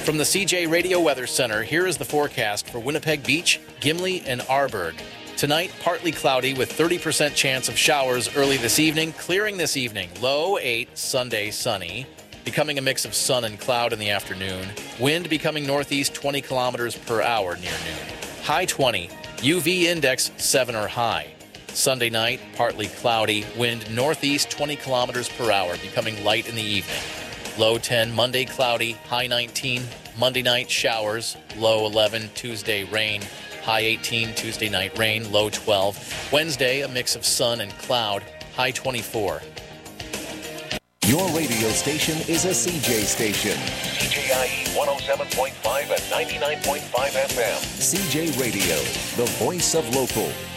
From the CJ Radio Weather Center, here is the forecast for Winnipeg Beach, Gimli, and Arborg. Tonight, partly cloudy with 30% chance of showers early this evening, clearing this evening. Low 8, Sunday sunny, becoming a mix of sun and cloud in the afternoon. Wind becoming northeast 20 kilometers per hour near noon. High 20, UV index 7 or high. Sunday night, partly cloudy, wind northeast 20 kilometers per hour, becoming light in the evening. Low 10, Monday cloudy, high 19. Monday night showers, low 11. Tuesday rain, high 18. Tuesday night rain, low 12. Wednesday a mix of sun and cloud, high 24. Your radio station is a CJ station. CJIE 107.5 and 99.5 FM. CJ Radio, the voice of local.